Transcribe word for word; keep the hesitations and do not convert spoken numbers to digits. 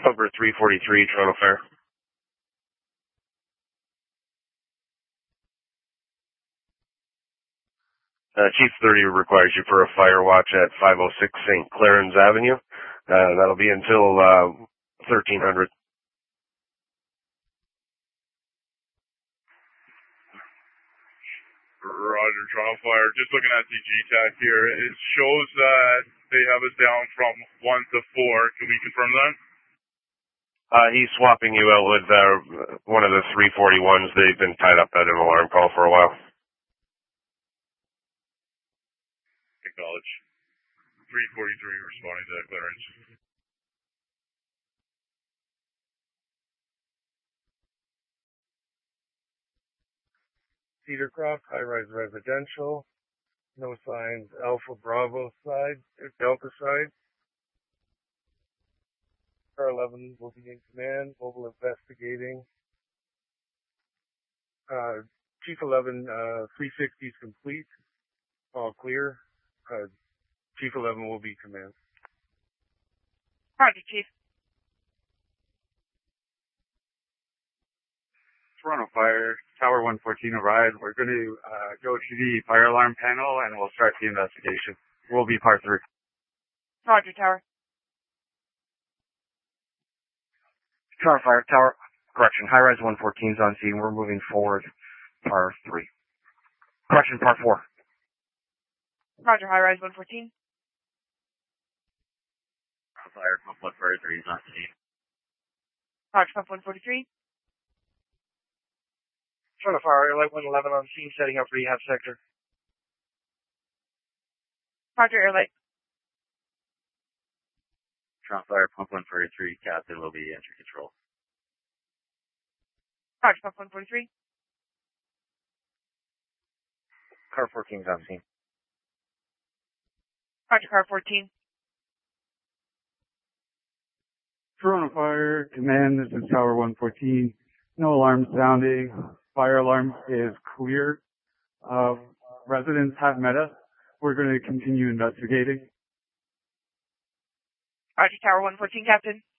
Number three forty-three, Toronto Fire. Uh, Chief thirty requires you for a fire watch at five oh six Saint Clarence Avenue. Uh, that'll be until uh, thirteen hundred. Roger, Toronto Fire. Just looking at the G TAC here. It shows that they have us down from one to four. Can we confirm that? Uh, he's swapping you out with uh, one of the three forty-ones. They've been tied up at an alarm call for a while. Acknowledge. three forty-three responding to that clearance. Cedarcroft, high-rise residential. No signs. Alpha Bravo side, Delta side. Car eleven will be in command. Mobile investigating. Uh, Chief eleven, uh, three sixty is complete. All clear. Uh, Chief eleven will be command. Roger, Chief. Toronto Fire, Tower one fourteen arrived. We're going to uh, go to the fire alarm panel and we'll start the investigation. We'll be par three. Roger, Tower. Toronto Fire, Tower, correction, high-rise one fourteen is on scene. We're moving forward, par three. Correction, par four. Roger, high-rise one fourteen. Toronto Fire, pump one forty-three is on scene. Roger, pump one forty-three. Toronto Fire, Airlight one eleven on scene, setting up rehab sector. Roger, Airlight. Toronto Fire, pump one forty-three, Captain will be entry control. Roger, pump one forty-three. Car fourteen is on scene. Roger, car fourteen. Toronto Fire, command, this is Tower one fourteen. No alarm sounding. Fire alarm is clear. Uh, residents have met us. We're going to continue investigating. Roger, Tower one fourteen, Captain.